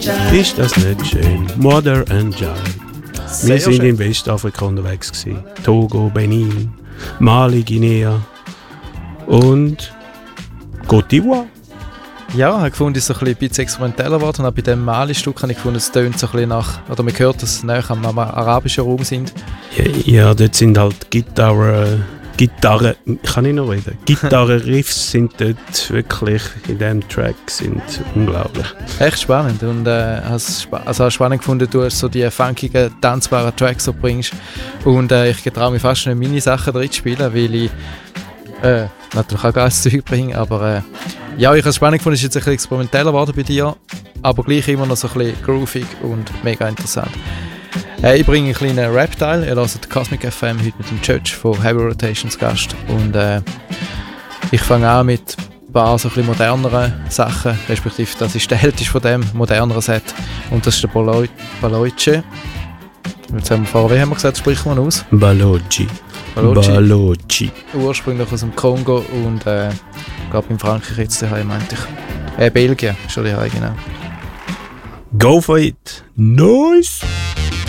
Ist das nicht schön? Mother and Child. Wir sind in Westafrika unterwegs gewesen. Togo, Benin, Mali, Guinea und Côte d'Ivoire. Ja, ich habe gefunden, es ist so ein bisschen experimenteller geworden. Und auch bei diesem Mali-Stück habe ich gefunden, es tönt so ein bisschen nach, oder man hört, dass sie näher am arabischen Raum sind. Ja, dort sind halt Gitarren, kann ich noch reden? Gitarren-Riffs sind dort wirklich in diesem Track sind unglaublich. Echt spannend und habe spannend gefunden, du hast so die funkigen, tanzbaren Tracks so bringst und ich traue mich fast nicht meine Sachen drin zu spielen, weil ich natürlich auch geiles Zeug bringe, aber ja, ich habe es spannend gefunden, es ist jetzt ein bisschen experimenteller geworden bei dir, aber gleich immer noch so ein bisschen groovig und mega interessant. Ich bringe einen kleinen Rap-Teil. Ihr hört Cosmic FM heute mit dem Church von Heavy Rotations Gast. Und ich fange an mit ein paar so ein bisschen moderneren Sachen, respektive das ist der älteste von dem moderneren Set. Und das ist der Baloice. Jetzt haben wir vorher, wie haben wir gesagt, spricht man aus? Balochi. Ursprünglich aus dem Kongo und ich glaube in Frankreich jetzt daheim, meinte ich. Belgien ist schon daheim, genau. Go for it! Nice!